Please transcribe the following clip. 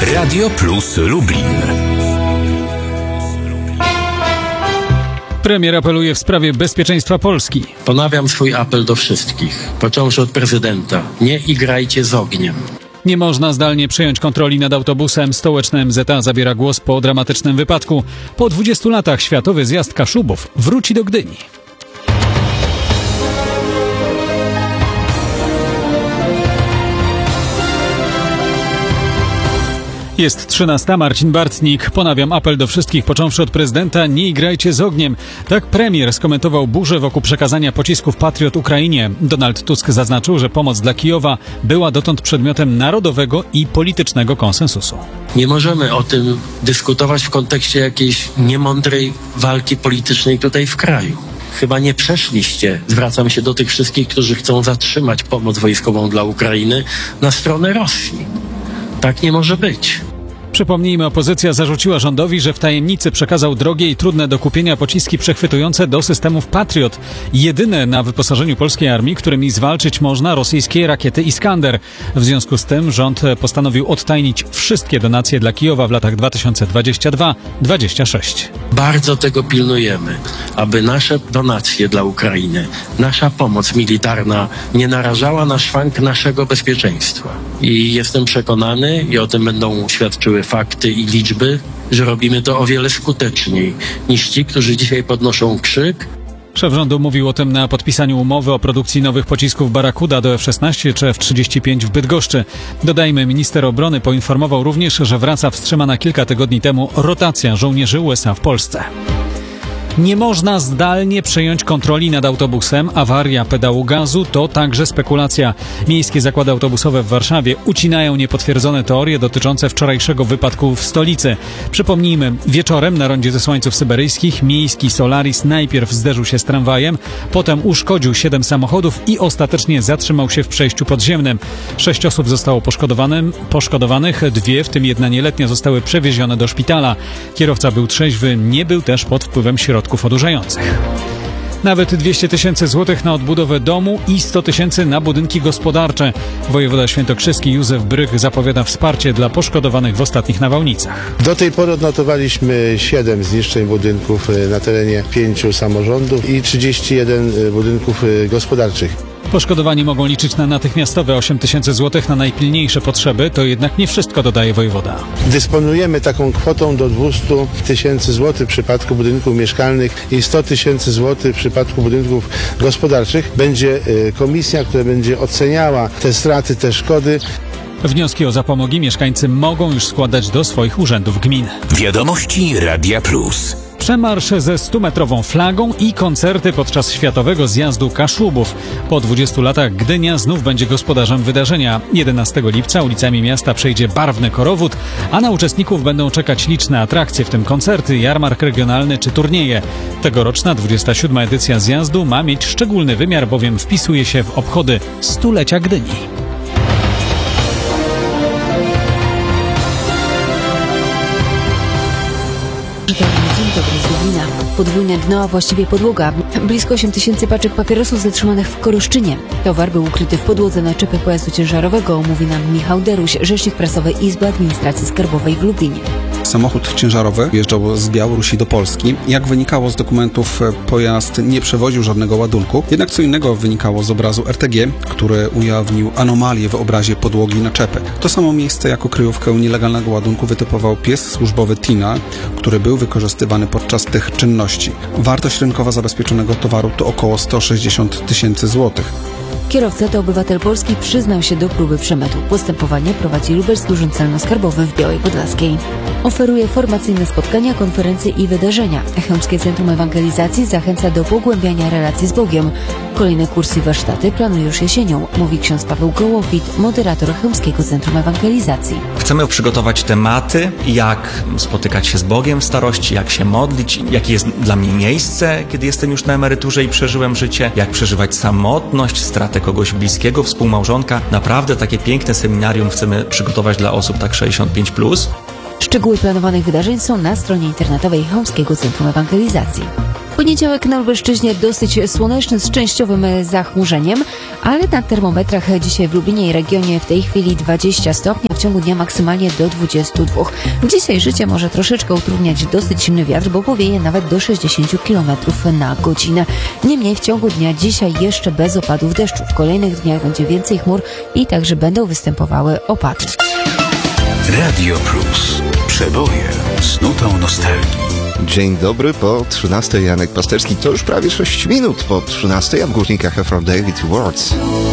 Radio Plus Lublin. Premier apeluje w sprawie bezpieczeństwa Polski. Ponawiam swój apel do wszystkich, począwszy od prezydenta. Nie igrajcie z ogniem. Nie można zdalnie przejąć kontroli nad autobusem. Stołeczne MZA zabiera głos po dramatycznym wypadku. Po 20 latach Światowy Zjazd Kaszubów wróci do Gdyni. Jest 13. Marcin Bartnik. Ponawiam apel do wszystkich, począwszy od prezydenta. Nie igrajcie z ogniem. Tak premier skomentował burzę wokół przekazania pocisków Patriot Ukrainie. Donald Tusk zaznaczył, że pomoc dla Kijowa była dotąd przedmiotem narodowego i politycznego konsensusu. Nie możemy o tym dyskutować w kontekście jakiejś niemądrej walki politycznej tutaj w kraju. Chyba nie przeszliście, zwracam się do tych wszystkich, którzy chcą zatrzymać pomoc wojskową dla Ukrainy, na stronę Rosji. Tak nie może być. Przypomnijmy, opozycja zarzuciła rządowi, że w tajemnicy przekazał drogie i trudne do kupienia pociski przechwytujące do systemów Patriot. Jedyne na wyposażeniu polskiej armii, którymi zwalczyć można rosyjskie rakiety Iskander. W związku z tym rząd postanowił odtajnić wszystkie donacje dla Kijowa w latach 2022-2026. Bardzo tego pilnujemy, aby nasze donacje dla Ukrainy, nasza pomoc militarna nie narażała na szwank naszego bezpieczeństwa. I jestem przekonany, i o tym będą świadczyły fakty i liczby, że robimy to o wiele skuteczniej niż ci, którzy dzisiaj podnoszą krzyk. Szef rządu mówił o tym na podpisaniu umowy o produkcji nowych pocisków Barracuda do F-16 czy F-35 w Bydgoszczy. Dodajmy, minister obrony poinformował również, że wraca wstrzymana kilka tygodni temu rotacja żołnierzy USA w Polsce. Nie można zdalnie przejąć kontroli nad autobusem. Awaria pedału gazu to także spekulacja. Miejskie zakłady autobusowe w Warszawie ucinają niepotwierdzone teorie dotyczące wczorajszego wypadku w stolicy. Przypomnijmy, wieczorem na rondzie Zesłańców Syberyjskich miejski Solaris najpierw zderzył się z tramwajem, potem uszkodził 7 samochodów i ostatecznie zatrzymał się w przejściu podziemnym. 6 osób zostało poszkodowanych, 2, w tym 1 nieletnia, zostały przewiezione do szpitala. Kierowca był trzeźwy, nie był też pod wpływem środków odurzających. Nawet 200 000 złotych na odbudowę domu i 100 000 na budynki gospodarcze. Wojewoda świętokrzyski Józef Brych zapowiada wsparcie dla poszkodowanych w ostatnich nawałnicach. Do tej pory odnotowaliśmy 7 zniszczeń budynków na terenie 5 samorządów i 31 budynków gospodarczych. Poszkodowani mogą liczyć na natychmiastowe 8 000 złotych na najpilniejsze potrzeby. To jednak nie wszystko, dodaje wojewoda. Dysponujemy taką kwotą do 200 000 złotych w przypadku budynków mieszkalnych i 100 000 złotych w przypadku budynków gospodarczych. Będzie komisja, która będzie oceniała te straty, te szkody. Wnioski o zapomogi mieszkańcy mogą już składać do swoich urzędów gmin. Wiadomości Radia Plus. Przemarsz ze 100-metrową flagą i koncerty podczas Światowego Zjazdu Kaszubów. Po 20 latach Gdynia znów będzie gospodarzem wydarzenia. 11 lipca ulicami miasta przejdzie barwny korowód, a na uczestników będą czekać liczne atrakcje, w tym koncerty, jarmark regionalny czy turnieje. Tegoroczna 27. edycja zjazdu ma mieć szczególny wymiar, bowiem wpisuje się w obchody stulecia Gdyni. Dzień dobry z Lublina. Podwójne dno, a właściwie podłoga. Blisko 8 000 paczek papierosów zatrzymanych w Koroszczynie. Towar był ukryty w podłodze naczepy pojazdu ciężarowego, mówi nam Michał Deruś, rzecznik prasowy Izby Administracji Skarbowej w Lublinie. Samochód ciężarowy wjeżdżał z Białorusi do Polski. Jak wynikało z dokumentów, pojazd nie przewoził żadnego ładunku. Jednak co innego wynikało z obrazu RTG, który ujawnił anomalię w obrazie podłogi naczepy. To samo miejsce jako kryjówkę nielegalnego ładunku wytypował pies służbowy Tina, który był wykorzystywany podczas tych czynności. Wartość rynkowa zabezpieczonego towaru to około 160 000 złotych. Kierowca to obywatel Polski, przyznał się do próby przemytu. Postępowanie prowadzi Lubelski Urząd Celno-Skarbowy w Białej Podlaskiej. Oferuje formacyjne spotkania, konferencje i wydarzenia. Chełmskie Centrum Ewangelizacji zachęca do pogłębiania relacji z Bogiem. Kolejne kursy i warsztaty planuje już jesienią, mówi ksiądz Paweł Gołowit, moderator Chełmskiego Centrum Ewangelizacji. Chcemy przygotować tematy, jak spotykać się z Bogiem w starości, jak się modlić, jakie jest dla mnie miejsce, kiedy jestem już na emeryturze i przeżyłem życie, jak przeżywać samotność, stratę kogoś bliskiego, współmałżonka. Naprawdę takie piękne seminarium chcemy przygotować dla osób tak 65+. Szczegóły planowanych wydarzeń są na stronie internetowej Chełmskiego Centrum Ewangelizacji. poniedziałek na Lubelszczyźnie dosyć słoneczny z częściowym zachmurzeniem, ale na termometrach dzisiaj w Lublinie i regionie w tej chwili 20 stopni, a w ciągu dnia maksymalnie do 22. Dzisiaj życie może troszeczkę utrudniać dosyć silny wiatr, bo powieje nawet do 60 km na godzinę. Niemniej w ciągu dnia dzisiaj jeszcze bez opadów deszczu. W kolejnych dniach będzie więcej chmur i także będą występowały opady. Radio Plus. Przeboje z nutą nostalgii. Dzień dobry, po 13. Janek Pasterski. To już prawie 6 minut po 13, a w głośnikach From David Words.